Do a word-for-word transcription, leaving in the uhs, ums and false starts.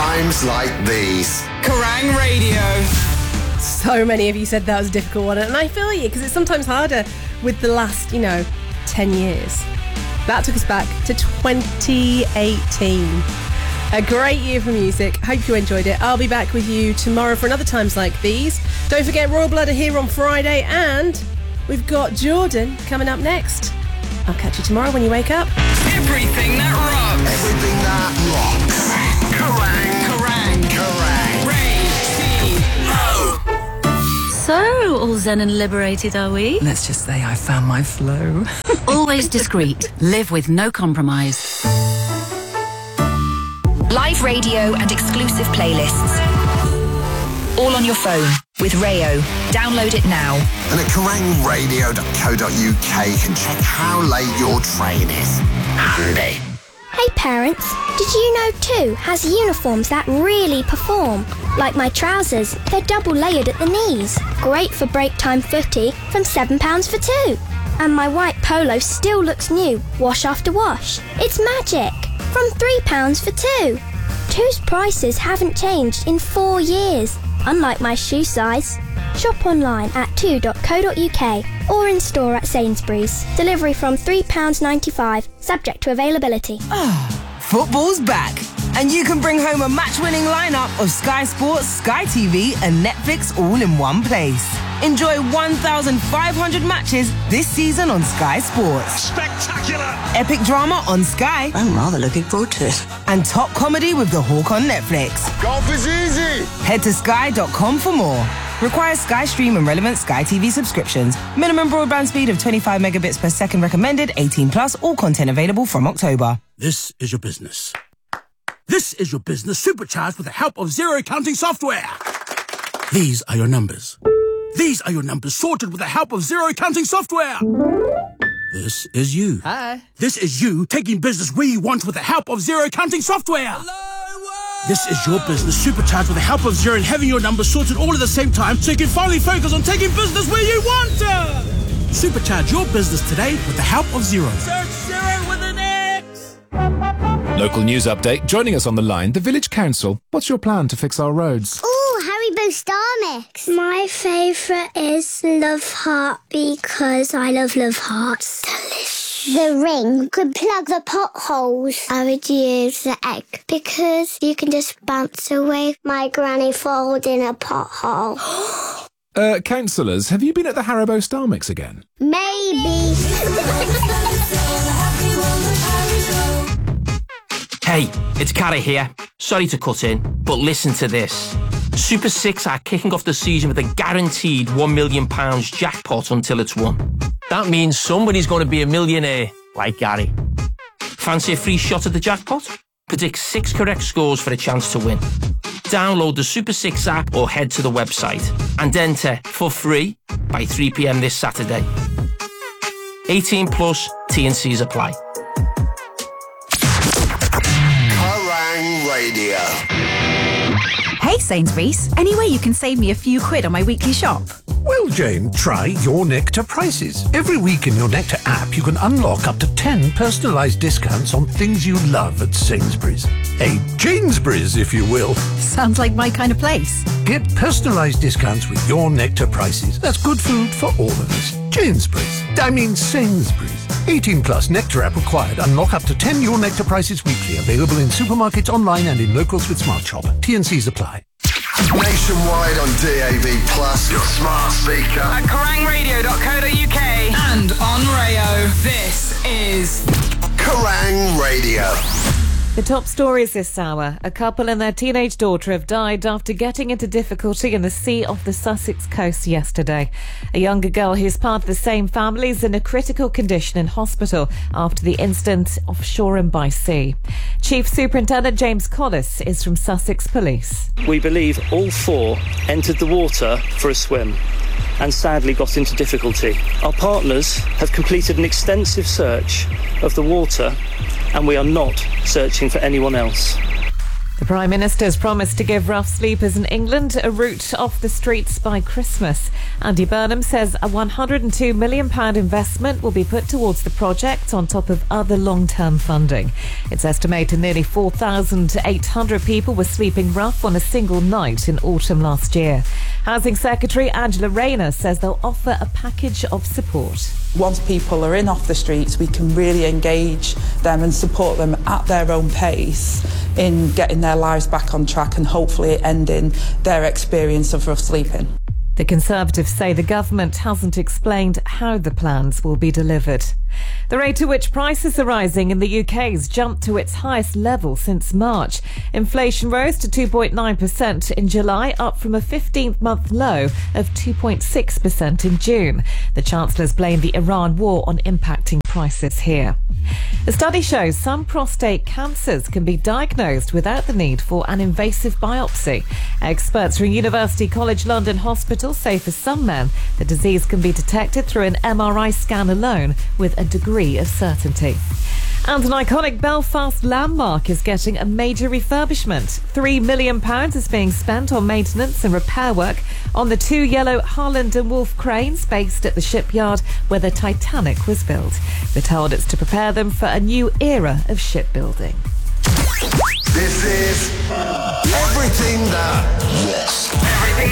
times like these. Kerrang Radio! So many of you said that was a difficult one, and I feel you, because it's sometimes harder with the last, you know, ten years. That took us back to twenty eighteen. A great year for music. Hope you enjoyed it. I'll be back with you tomorrow for another Times Like These. Don't forget Royal Blood are here on Friday, and we've got Jordan coming up next. I'll catch you tomorrow when you wake up. Everything that rocks. Everything that rocks. Kerrang! Kerrang! Kerrang! Radio! So, all zen and liberated, are we? Let's just say I found my flow. Always discreet. Live with no compromise. Live radio and exclusive playlists. All on your phone with Rayo. Download it now. And at kerrang radio dot co dot uk can check how late your train is. Handy. Hey parents, did you know two has uniforms that really perform? Like my trousers, they're double layered at the knees. Great for break time footy from seven pounds for two. And my white polo still looks new, wash after wash. It's magic. From three pounds for two. Two's prices haven't changed in four years, unlike my shoe size. Shop online at two dot co dot uk or in store at Sainsbury's. Delivery from three pounds ninety-five, subject to availability. Football's back, and you can bring home a match-winning lineup of Sky Sports, Sky T V and Netflix all in one place. Enjoy one thousand five hundred matches this season on Sky Sports. Spectacular! Epic drama on Sky. I'm rather looking forward to it. And top comedy with The Hawk on Netflix. Golf is easy! Head to sky dot com for more. Requires Sky Stream and relevant Sky T V subscriptions. Minimum broadband speed of twenty-five megabits per second recommended. eighteen plus. All content available from October. This is your business. This is your business supercharged with the help of zero counting software. These are your numbers. These are your numbers sorted with the help of zero counting software. This is you. Hi. This is you taking business where you want with the help of zero counting software. Hello, this is your business supercharged with the help of Zero and having your numbers sorted all at the same time so you can finally focus on taking business where you want to. Supercharge your business today with the help of Zero. Search Zero with an X. Local news update. Joining us on the line, the Village Council. What's your plan to fix our roads? Ooh, Haribo Star Mix. My favourite is Love Heart because I love Love Hearts. Delicious. The ring could plug the potholes. I would use the egg because you can just bounce away my granny falls in a pothole. Uh, councillors, have you been at the Haribo Star Mix again? Maybe. Hey, it's Carrie here. Sorry to cut in, but listen to this. Super six are kicking off the season with a guaranteed one million pounds jackpot until it's won. That means somebody's going to be a millionaire, like Gary. Fancy a free shot at the jackpot? Predict six correct scores for a chance to win. Download the Super six app or head to the website and enter for free by three p.m. this Saturday. eighteen plus, T and C's apply. Kerrang Radio. Hey Sainsbury's, any way you can save me a few quid on my weekly shop? Well, Jane, try Your Nectar Prices. Every week in Your Nectar app, you can unlock up to ten personalised discounts on things you love at Sainsbury's. A Janesbury's, if you will. Sounds like my kind of place. Get personalised discounts with Your Nectar Prices. That's good food for all of us. Janesbury's. I mean Sainsbury's. eighteen plus Nectar app required. Unlock up to ten Your Nectar Prices weekly. Available in supermarkets, online and in locals with Smart Shop. T and C's apply. Nationwide on D A B plus, your smart speaker. At kerrang radio dot co dot uk and on Rayo. This is Kerrang Radio. The top stories this hour. A couple and their teenage daughter have died after getting into difficulty in the sea off the Sussex coast yesterday. A younger girl who's part of the same family is in a critical condition in hospital after the incident off Shoreham by Sea. Chief Superintendent James Collis is from Sussex Police. We believe all four entered the water for a swim and sadly got into difficulty. Our partners have completed an extensive search of the water and we are not searching for anyone else. The Prime Minister's promised to give rough sleepers in England a route off the streets by Christmas. Andy Burnham says a one hundred two million pounds investment will be put towards the project on top of other long-term funding. It's estimated nearly four thousand eight hundred people were sleeping rough on a single night in autumn last year. Housing Secretary Angela Rayner says they'll offer a package of support. Once people are in off the streets, we can really engage them and support them at their own pace in getting their lives back on track and hopefully ending their experience of rough sleeping. The Conservatives say the government hasn't explained how the plans will be delivered. The rate at which prices are rising in the U K has jumped to its highest level since March. Inflation rose to two point nine percent in July, up from a fifteenth-month low of two point six percent in June. The Chancellor's blamed the Iran war on impacting prices here. A study shows some prostate cancers can be diagnosed without the need for an invasive biopsy. Experts from University College London Hospital say for some men, the disease can be detected through an M R I scan alone with a degree of certainty. And an iconic Belfast landmark is getting a major refurbishment. Three million pounds is being spent on maintenance and repair work on the two yellow Harland and Wolff cranes based at the shipyard where the Titanic was built. We're told it's to prepare them for a new era of shipbuilding. This is everything that yes. Everything